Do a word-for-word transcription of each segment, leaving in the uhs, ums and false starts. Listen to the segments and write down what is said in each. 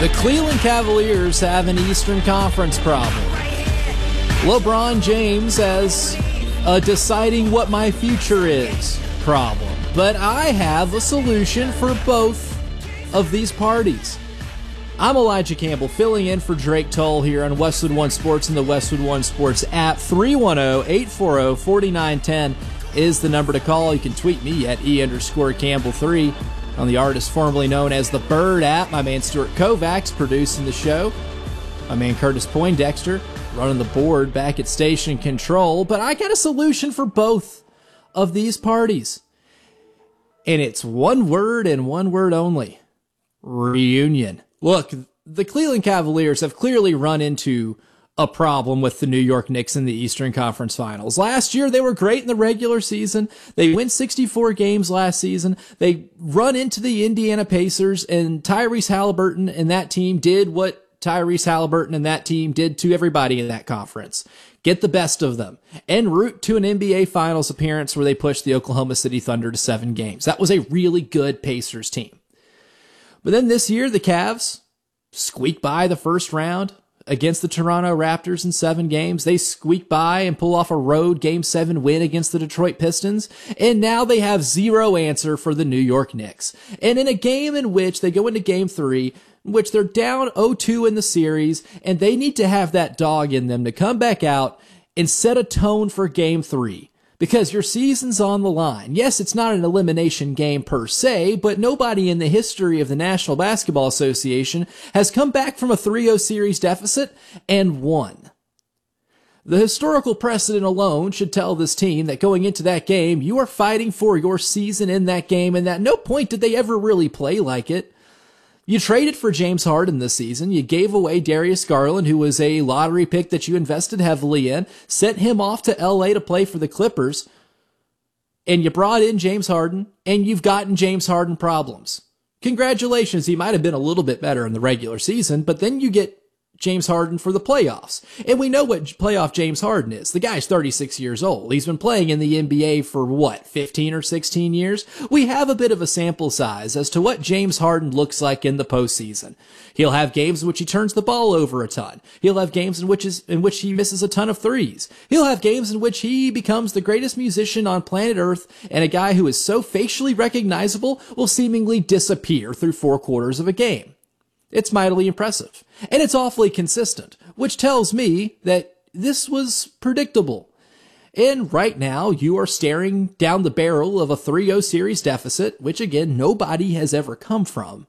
The Cleveland Cavaliers have an Eastern Conference problem. LeBron James has a deciding what my future is problem. But I have a solution for both of these parties. I'm Elijah Campbell, filling in for Drake Toll here on Westwood One Sports and the Westwood One Sports app. three one zero, eight four zero, four nine one zero is the number to call. You can tweet me at E underscore Campbell three on the artist formerly known as the Bird app. My man Stuart Kovacs producing the show. My man Curtis Poindexter running the board back at station control. But I got a solution for both of these parties. And it's one word and one word only. Reunion. Look, the Cleveland Cavaliers have clearly run into a problem with the New York Knicks in the Eastern Conference Finals. Last year, they were great in the regular season. They win sixty-four games last season. They run into the Indiana Pacers, and Tyrese Halliburton and that team did what Tyrese Halliburton and that team did to everybody in that conference. Get the best of them. En route to an N B A Finals appearance where they pushed the Oklahoma City Thunder to seven games. That was a really good Pacers team. But then this year, the Cavs squeak by the first round against the Toronto Raptors in seven games. They squeak by and pull off a road game seven win against the Detroit Pistons. And now they have zero answer for the New York Knicks. And in a game in which they go into game three, in which they're down oh two in the series, and they need to have that dog in them to come back out and set a tone for game three. Because your season's on the line. Yes, it's not an elimination game per se, but nobody in the history of the National Basketball Association has come back from a three oh series deficit and won. The historical precedent alone should tell this team that going into that game, you are fighting for your season in that game, and at no point did they ever really play like it. You traded for James Harden this season. You gave away Darius Garland, who was a lottery pick that you invested heavily in, sent him off to L A to play for the Clippers, and you brought in James Harden, and you've gotten James Harden problems. Congratulations, he might have been a little bit better in the regular season, but then you get James Harden for the playoffs. And we know what playoff James Harden is. The guy's thirty-six years old. He's been playing in the N B A for what, fifteen or sixteen years? We have a bit of a sample size as to what James Harden looks like in the postseason. He'll have games in which he turns the ball over a ton. He'll have games in which is, in which he misses a ton of threes. He'll have games in which he becomes the greatest musician on planet Earth, and a guy who is so facially recognizable will seemingly disappear through four quarters of a game. It's mightily impressive. And it's awfully consistent, which tells me that this was predictable. And right now, you are staring down the barrel of a three oh series deficit, which again, nobody has ever come from,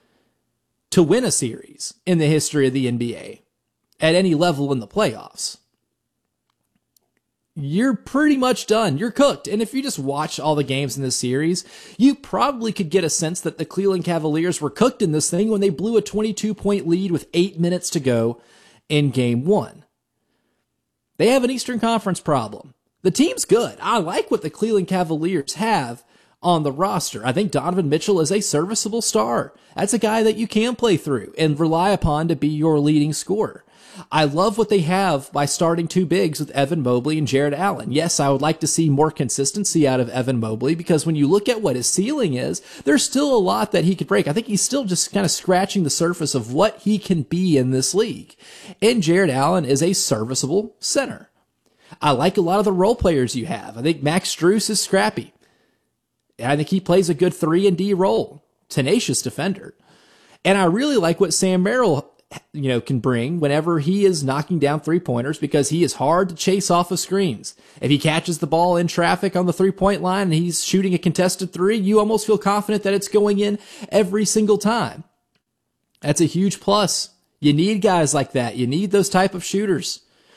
to win a series in the history of the N B A at any level in the playoffs. You're pretty much done. You're cooked. And if you just watch all the games in this series, you probably could get a sense that the Cleveland Cavaliers were cooked in this thing when they blew a twenty-two point lead with eight minutes to go in game one. They have an Eastern Conference problem. The team's good. I like what the Cleveland Cavaliers have on the roster. I think Donovan Mitchell is a serviceable star. That's a guy that you can play through and rely upon to be your leading scorer. I love what they have by starting two bigs with Evan Mobley and Jared Allen. Yes, I would like to see more consistency out of Evan Mobley because when you look at what his ceiling is, there's still a lot that he could break. I think he's still just kind of scratching the surface of what he can be in this league. And Jared Allen is a serviceable center. I like a lot of the role players you have. I think Max Strus is scrappy. I think he plays a good three and D role. Tenacious defender. And I really like what Sam Merrill you know, can bring whenever he is knocking down three-pointers because he is hard to chase off of screens. If he catches the ball in traffic on the three-point line and he's shooting a contested three, you almost feel confident that it's going in every single time. That's a huge plus. You need guys like that. You need those type of shooters.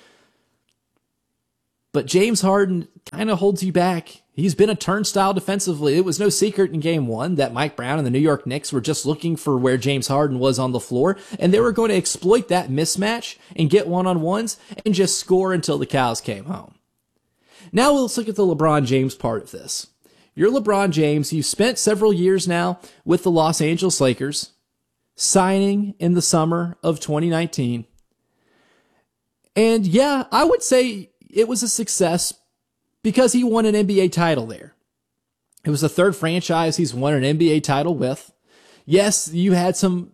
But James Harden kind of holds you back. He's been a turnstile defensively. It was no secret in game one that Mike Brown and the New York Knicks were just looking for where James Harden was on the floor, and they were going to exploit that mismatch and get one-on-ones and just score until the cows came home. Now let's look at the LeBron James part of this. You're LeBron James. You've spent several years now with the Los Angeles Lakers, signing in the summer of twenty nineteen. And yeah, I would say it was a success because he won an N B A title there. It was the third franchise he's won an N B A title with. Yes, you had some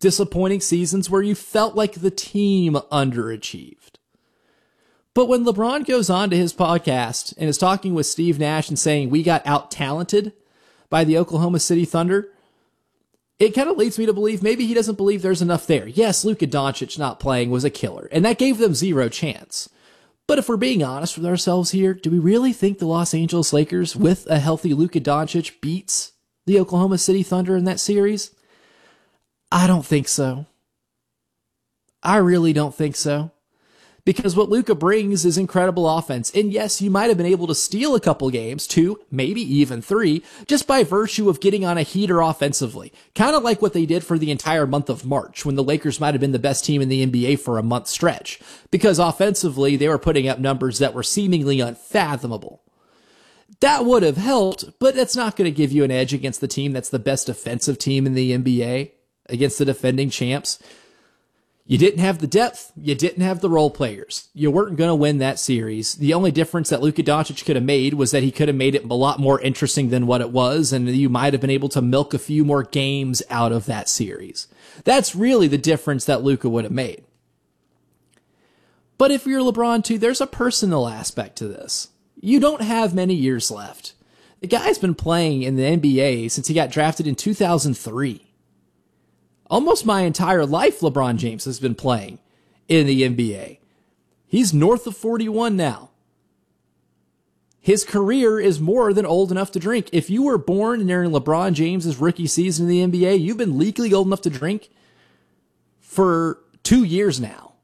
disappointing seasons where you felt like the team underachieved. But when LeBron goes on to his podcast and is talking with Steve Nash and saying we got out-talented by the Oklahoma City Thunder, it kind of leads me to believe maybe he doesn't believe there's enough there. Yes, Luka Doncic not playing was a killer, and that gave them zero chance. But if we're being honest with ourselves here, do we really think the Los Angeles Lakers, with a healthy Luka Doncic, beats the Oklahoma City Thunder in that series? I don't think so. I really don't think so. Because what Luka brings is incredible offense. And yes, you might have been able to steal a couple games, two, maybe even three, just by virtue of getting on a heater offensively. Kind of like what they did for the entire month of March, when the Lakers might have been the best team in the N B A for a month stretch. Because offensively, they were putting up numbers that were seemingly unfathomable. That would have helped, but that's not going to give you an edge against the team that's the best defensive team in the N B A, against the defending champs. You didn't have the depth. You didn't have the role players. You weren't going to win that series. The only difference that Luka Doncic could have made was that he could have made it a lot more interesting than what it was, and you might have been able to milk a few more games out of that series. That's really the difference that Luka would have made. But if you're LeBron too, there's a personal aspect to this. You don't have many years left. The guy's been playing in the N B A since he got drafted in two thousand three. Almost my entire life, LeBron James has been playing in the N B A. He's north of forty-one now. His career is more than old enough to drink. If you were born during LeBron James's rookie season in the N B A, you've been legally old enough to drink for two years now.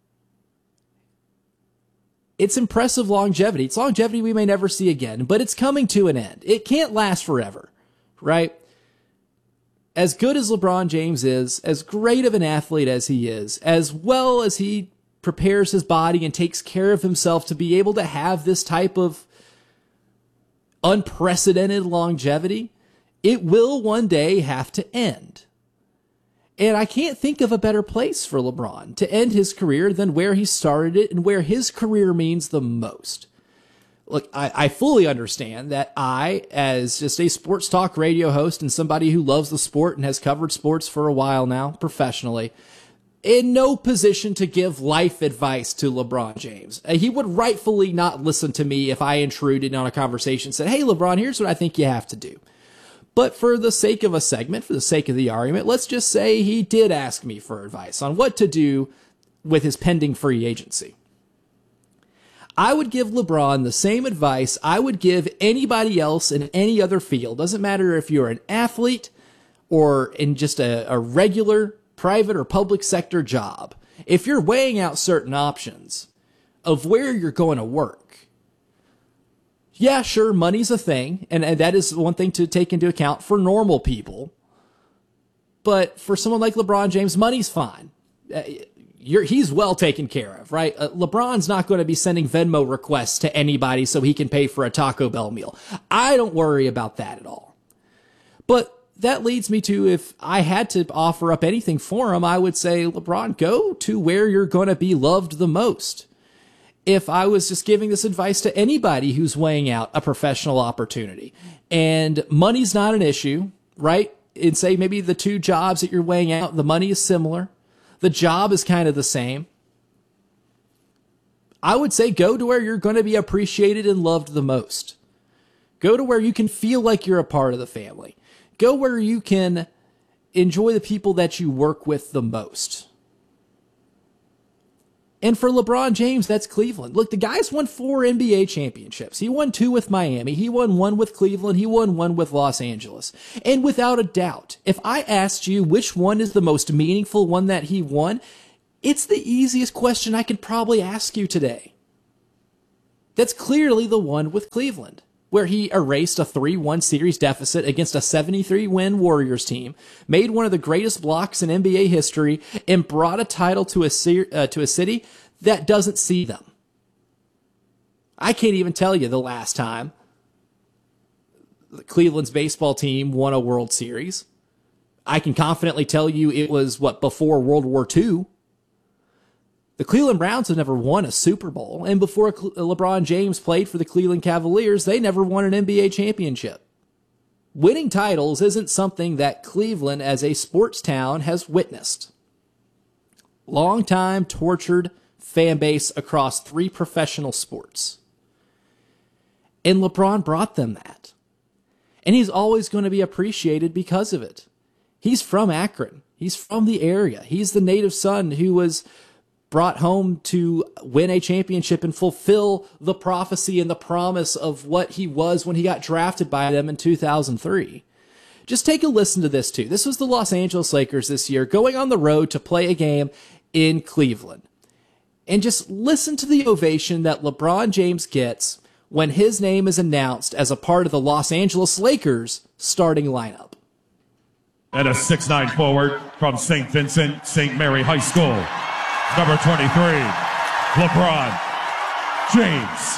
It's impressive longevity. It's longevity we may never see again, but it's coming to an end. It can't last forever, right? As good as LeBron James is, as great of an athlete as he is, as well as he prepares his body and takes care of himself to be able to have this type of unprecedented longevity, it will one day have to end. And I can't think of a better place for LeBron to end his career than where he started it and where his career means the most. Look, I, I fully understand that I, as just a sports talk radio host and somebody who loves the sport and has covered sports for a while now professionally, in no position to give life advice to LeBron James. He would rightfully not listen to me if I intruded on a conversation and said, hey, LeBron, here's what I think you have to do. But for the sake of a segment, for the sake of the argument, let's just say he did ask me for advice on what to do with his pending free agency. I would give LeBron the same advice I would give anybody else in any other field. Doesn't matter if you're an athlete or in just a, a regular private or public sector job. If you're weighing out certain options of where you're going to work, yeah, sure, money's a thing, and, and that is one thing to take into account for normal people. But for someone like LeBron James, money's fine. Uh, You're, he's well taken care of, right? Uh, LeBron's not going to be sending Venmo requests to anybody so he can pay for a Taco Bell meal. I don't worry about that at all. But that leads me to, if I had to offer up anything for him, I would say, LeBron, go to where you're going to be loved the most. If I was just giving this advice to anybody who's weighing out a professional opportunity, and money's not an issue, right? And say maybe the two jobs that you're weighing out, the money is similar. The job is kind of the same. I would say go to where you're going to be appreciated and loved the most. Go to where you can feel like you're a part of the family. Go where you can enjoy the people that you work with the most. And for LeBron James, that's Cleveland. Look, the guy's won four N B A championships. He won two with Miami. He won one with Cleveland. He won one with Los Angeles. And without a doubt, if I asked you which one is the most meaningful one that he won, it's the easiest question I could probably ask you today. That's clearly the one with Cleveland, where he erased a three one series deficit against a seventy-three win Warriors team, made one of the greatest blocks in N B A history, and brought a title to a, uh, to a city that doesn't see them. I can't even tell you the last time Cleveland's baseball team won a World Series. I can confidently tell you it was, what, before World War Two. The Cleveland Browns have never won a Super Bowl, and before LeBron James played for the Cleveland Cavaliers, they never won an N B A championship. winning titles isn't something that Cleveland as a sports town has witnessed. Long-time tortured fan base across three professional sports. And LeBron brought them that. And he's always going to be appreciated because of it. He's from Akron. He's from the area. He's the native son who was brought home to win a championship and fulfill the prophecy and the promise of what he was when he got drafted by them in two thousand three. Just take a listen to this too. This was the Los Angeles Lakers this year going on the road to play a game in Cleveland. And just listen to the ovation that LeBron James gets when his name is announced as a part of the Los Angeles Lakers starting lineup. And a six nine forward from Saint Vincent Saint Mary High School, number twenty-three, LeBron James.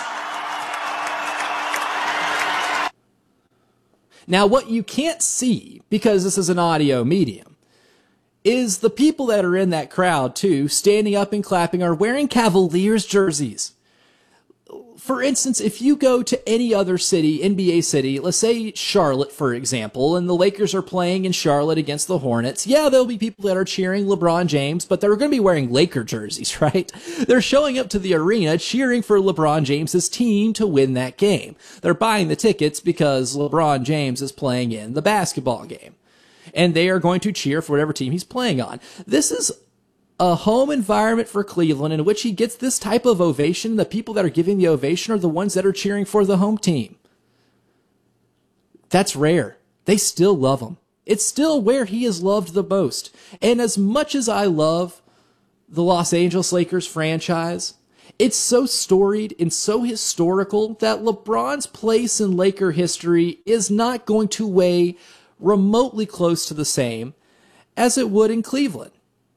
Now, what you can't see, because this is an audio medium, is the people that are in that crowd, too, standing up and clapping, are wearing Cavaliers jerseys. For instance, if you go to any other city, N B A city, let's say Charlotte, for example, and the Lakers are playing in Charlotte against the Hornets, yeah, there'll be people that are cheering LeBron James, but they're going to be wearing Laker jerseys, right? They're showing up to the arena cheering for LeBron James's team to win that game. They're buying the tickets because LeBron James is playing in the basketball game, and they are going to cheer for whatever team he's playing on. This is a home environment for Cleveland in which he gets this type of ovation. The people that are giving the ovation are the ones that are cheering for the home team. That's rare. They still love him. It's still where he is loved the most. And as much as I love the Los Angeles Lakers franchise, it's so storied and so historical that LeBron's place in Laker history is not going to weigh remotely close to the same as it would in Cleveland.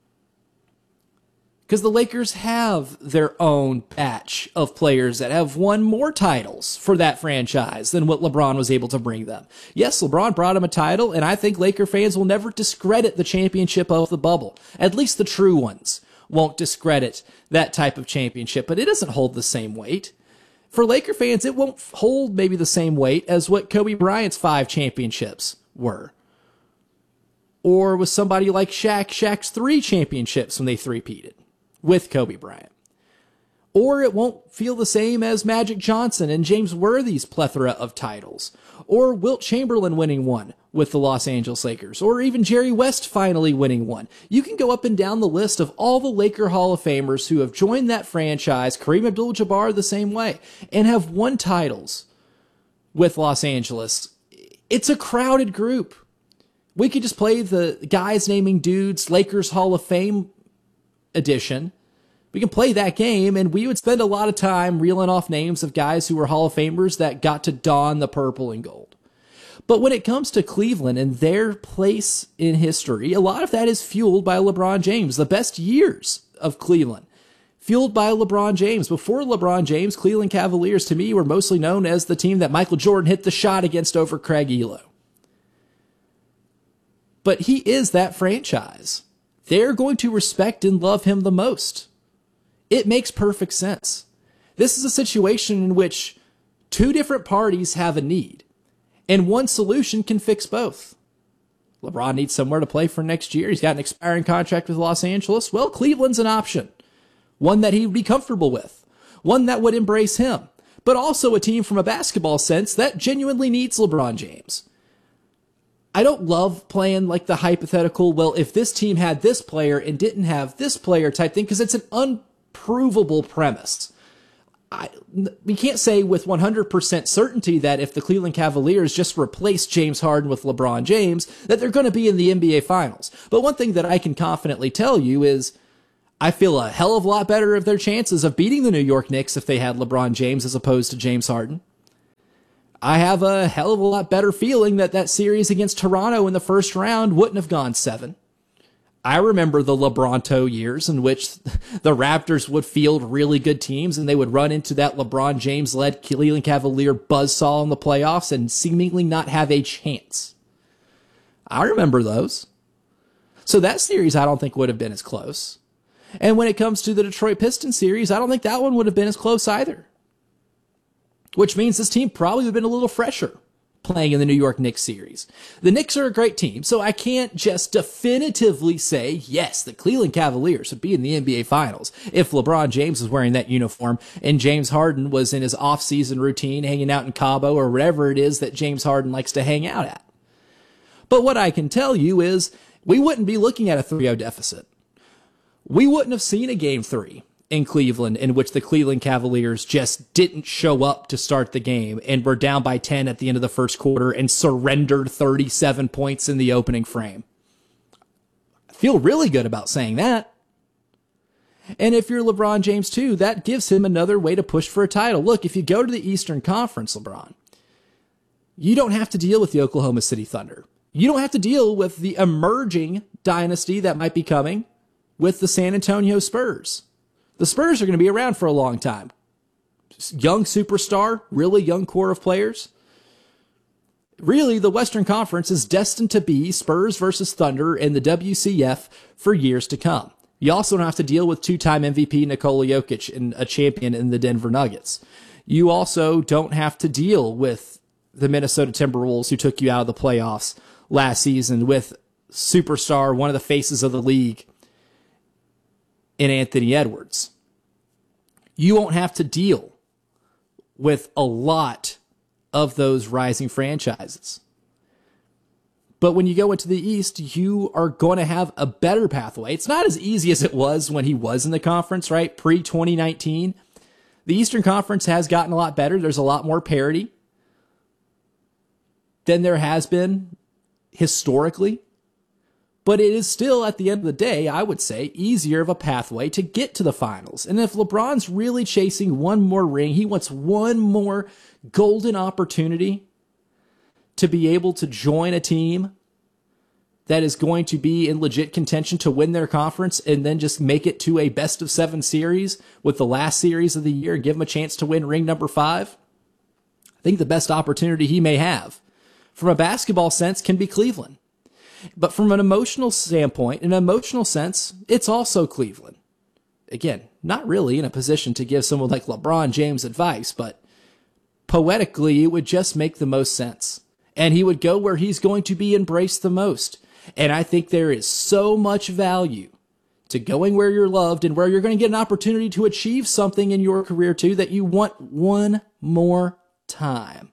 Because the Lakers have their own batch of players that have won more titles for that franchise than what LeBron was able to bring them. Yes, LeBron brought him a title, and I think Laker fans will never discredit the championship of the bubble. At least the true ones won't discredit that type of championship, but it doesn't hold the same weight. For Laker fans, it won't hold maybe the same weight as what Kobe Bryant's five championships were. Or with somebody like Shaq, Shaq's three championships when they three-peated with Kobe Bryant. Or it won't feel the same as Magic Johnson and James Worthy's plethora of titles. Or Wilt Chamberlain winning one with the Los Angeles Lakers. Or even Jerry West finally winning one. You can go up and down the list of all the Laker Hall of Famers who have joined that franchise, Kareem Abdul-Jabbar the same way, and have won titles with Los Angeles. It's a crowded group. We could just play the guys naming dudes Lakers Hall of Fame edition. We can play that game, and we would spend a lot of time reeling off names of guys who were Hall of Famers that got to don the purple and gold. But when it comes to Cleveland and their place in history, a lot of that is fueled by LeBron James. The best years of Cleveland, fueled by LeBron James. Before LeBron James, Cleveland Cavaliers, to me, were mostly known as the team that Michael Jordan hit the shot against over Craig Elo. But he is that franchise. They're going to respect and love him the most. It makes perfect sense. This is a situation in which two different parties have a need, and one solution can fix both. LeBron needs somewhere to play for next year. He's got an expiring contract with Los Angeles. Well, Cleveland's an option, one that he would be comfortable with, one that would embrace him, but also a team from a basketball sense that genuinely needs LeBron James. I don't love playing like the hypothetical, well, if this team had this player and didn't have this player type thing, because it's an unprovable premise. I, we can't say with one hundred percent certainty that if the Cleveland Cavaliers just replace James Harden with LeBron James, that they're going to be in the N B A Finals. But one thing that I can confidently tell you is I feel a hell of a lot better of their chances of beating the New York Knicks if they had LeBron James as opposed to James Harden. I have a hell of a lot better feeling that that series against Toronto in the first round wouldn't have gone seven. I remember the LeBronto years in which the Raptors would field really good teams and they would run into that LeBron James-led Cleveland Cavalier buzzsaw in the playoffs and seemingly not have a chance. I remember those. So that series I don't think would have been as close. And when it comes to the Detroit Pistons series, I don't think that one would have been as close either. Which means this team probably would have been a little fresher, playing in the New York Knicks series. The Knicks are a great team, so I can't just definitively say, yes, the Cleveland Cavaliers would be in the N B A Finals if LeBron James was wearing that uniform and James Harden was in his off-season routine hanging out in Cabo or wherever it is that James Harden likes to hang out at. But what I can tell you is we wouldn't be looking at a three oh deficit. We wouldn't have seen a game three in Cleveland in which the Cleveland Cavaliers just didn't show up to start the game and were down by ten at the end of the first quarter and surrendered thirty-seven points in the opening frame. I feel really good about saying that. And if you're LeBron James too, that gives him another way to push for a title. Look, if you go to the Eastern Conference, LeBron, you don't have to deal with the Oklahoma City Thunder. You don't have to deal with the emerging dynasty that might be coming with the San Antonio Spurs. The Spurs are going to be around for a long time. Young superstar, really young core of players. Really, the Western Conference is destined to be Spurs versus Thunder in the W C F for years to come. You also don't have to deal with two-time M V P Nikola Jokic and a champion in the Denver Nuggets. You also don't have to deal with the Minnesota Timberwolves who took you out of the playoffs last season with superstar, one of the faces of the league, in Anthony Edwards. You won't have to deal with a lot of those rising franchises. But when you go into the East, you are going to have a better pathway. It's not as easy as it was when he was in the conference, right? Pre twenty nineteen. The Eastern Conference has gotten a lot better. There's a lot more parity than there has been historically. But it is still, at the end of the day, I would say, easier of a pathway to get to the finals. And if LeBron's really chasing one more ring, he wants one more golden opportunity to be able to join a team that is going to be in legit contention to win their conference and then just make it to a best of seven series with the last series of the year and give him a chance to win ring number five. I think the best opportunity he may have from a basketball sense can be Cleveland. But from an emotional standpoint, in an emotional sense, it's also Cleveland. Again, not really in a position to give someone like LeBron James advice, but poetically, it would just make the most sense. And he would go where he's going to be embraced the most. And I think there is so much value to going where you're loved and where you're going to get an opportunity to achieve something in your career too that you want one more time.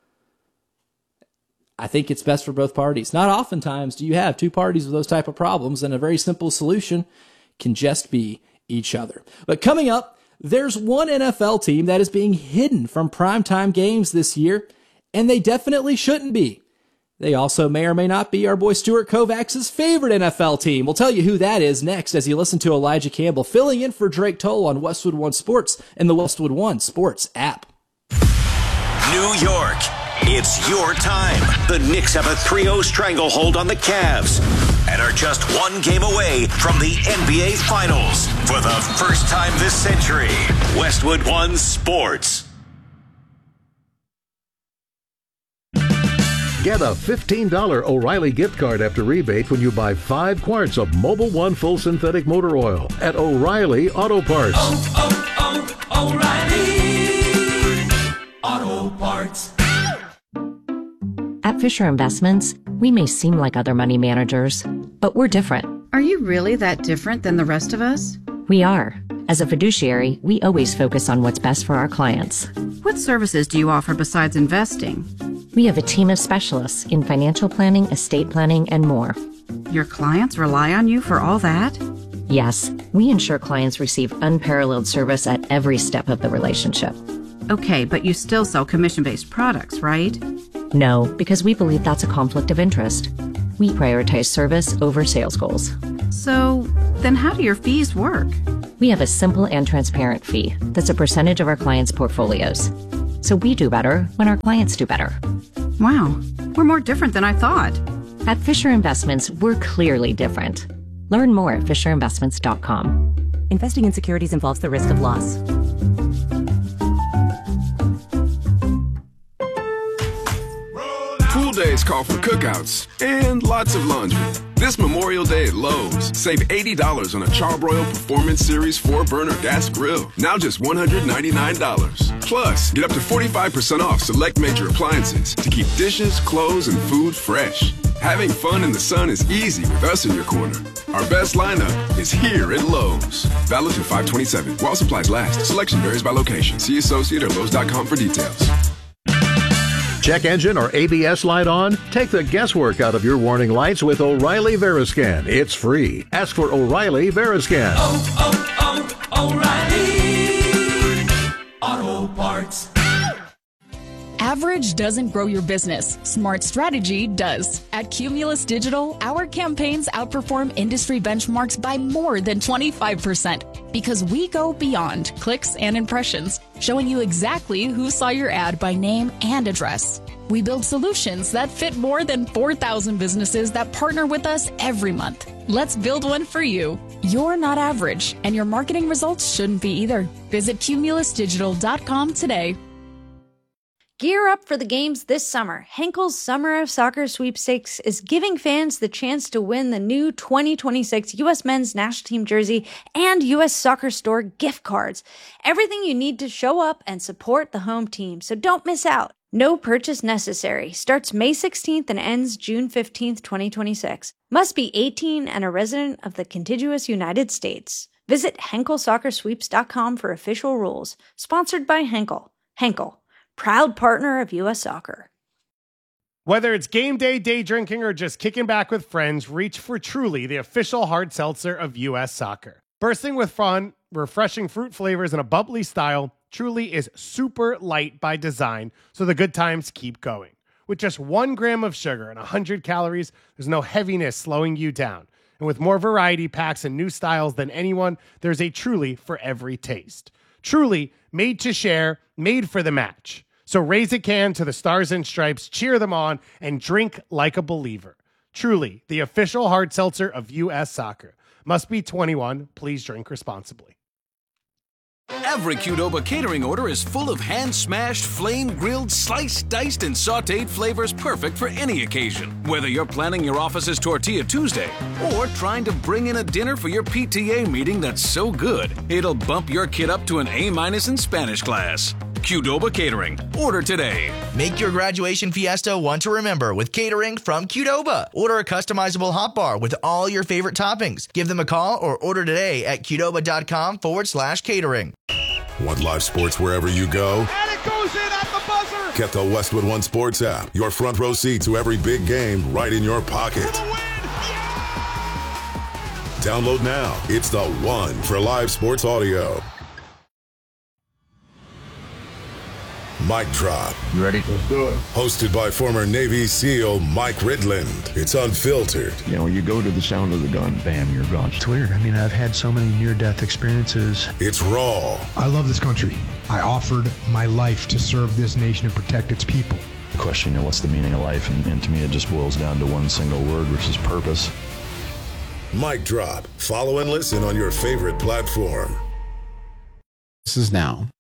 I think it's best for both parties. Not oftentimes do you have two parties with those type of problems, and a very simple solution can just be each other. But coming up, there's one N F L team that is being hidden from primetime games this year, and they definitely shouldn't be. They also may or may not be our boy Stuart Kovacs's favorite N F L team. We'll tell you who that is next as you listen to Elijah Campbell filling in for Drake Toll on Westwood One Sports and the Westwood One Sports app. New York. It's your time. The Knicks have a three oh stranglehold on the Cavs and are just one game away from the N B A Finals for the first time this century. Westwood One Sports. Get a fifteen dollars O'Reilly gift card after rebate when you buy five quarts of Mobil One Full Synthetic Motor Oil at O'Reilly Auto Parts. Oh, oh, oh, O'Reilly Auto Parts. At Fisher Investments, we may seem like other money managers, but we're different. Are you really that different than the rest of us? We are. As a fiduciary, we always focus on what's best for our clients. What services do you offer besides investing? We have a team of specialists in financial planning, estate planning, and more. Your clients rely on you for all that? Yes, we ensure clients receive unparalleled service at every step of the relationship. Okay, but you still sell commission-based products, right? No, because we believe that's a conflict of interest. We prioritize service over sales goals. So, then how do your fees work? We have a simple and transparent fee that's a percentage of our clients' portfolios. So we do better when our clients do better. Wow, we're more different than I thought. At Fisher Investments, we're clearly different. Learn more at fisher investments dot com. Investing in securities involves the risk of loss. Pool days call for cookouts and lots of laundry. This Memorial Day at Lowe's, save eighty dollars on a Charbroil Performance Series four burner gas grill. Now just one hundred ninety-nine dollars. Plus, get up to forty-five percent off select major appliances to keep dishes, clothes, and food fresh. Having fun in the sun is easy with us in your corner. Our best lineup is here at Lowe's. Valid through five twenty-seven. While supplies last. Selection varies by location. See associate or Lowe's dot com for details. Check engine or A B S light on? Take the guesswork out of your warning lights with O'Reilly Veriscan. It's free. Ask for O'Reilly Veriscan. Oh, oh, oh, O'Reilly Auto Parts. Average doesn't grow your business. Smart strategy does. At Cumulus Digital, our campaigns outperform industry benchmarks by more than twenty-five percent because we go beyond clicks and impressions, showing you exactly who saw your ad by name and address. We build solutions that fit more than four thousand businesses that partner with us every month. Let's build one for you. You're not average, and your marketing results shouldn't be either. Visit cumulus digital dot com today. Gear up for the games this summer. Henkel's Summer of Soccer Sweepstakes is giving fans the chance to win the new twenty twenty-six U S Men's National Team jersey and U S Soccer Store gift cards. Everything you need to show up and support the home team, so don't miss out. No purchase necessary. Starts May sixteenth and ends June fifteenth, twenty twenty-six. Must be eighteen and a resident of the contiguous United States. Visit henkel soccer sweeps dot com for official rules. Sponsored by Henkel. Henkel, proud partner of U S Soccer. Whether it's game day, day drinking, or just kicking back with friends, reach for Truly, the official hard seltzer of U S Soccer. Bursting with fun, refreshing fruit flavors, and a bubbly style, Truly is super light by design, so the good times keep going. With just one gram of sugar and one hundred calories, there's no heaviness slowing you down. And with more variety packs and new styles than anyone, there's a Truly for every taste. Truly, made to share, made for the match. So raise a can to the Stars and Stripes, cheer them on, and drink like a believer. Truly, the official hard seltzer of U S Soccer. Must be twenty-one. Please drink responsibly. Every Qdoba catering order is full of hand-smashed, flame-grilled, sliced, diced, and sautéed flavors perfect for any occasion. Whether you're planning your office's Tortilla Tuesday or trying to bring in a dinner for your P T A meeting that's so good, it'll bump your kid up to an A-minus in Spanish class. Qdoba Catering. Order today. Make your graduation fiesta one to remember with catering from Qdoba. Order a customizable hot bar with all your favorite toppings. Give them a call or order today at Qdoba.com forward slash catering. Want live sports wherever you go? And it goes in at the buzzer! Get the Westwood One Sports app. Your front row seat to every big game right in your pocket. Download now. It's the one for live sports audio. Mic Drop. You ready? Let's do it. Hosted by former Navy SEAL Mike Ridland. It's unfiltered. You know, you go to the sound of the gun, bam, you're gone. It's weird. I mean, I've had so many near-death experiences. It's raw. I love this country. I offered my life to serve this nation and protect its people. The question, you know, what's the meaning of life? And, and to me, it just boils down to one single word, which is purpose. Mic Drop. Follow and listen on your favorite platform. This is now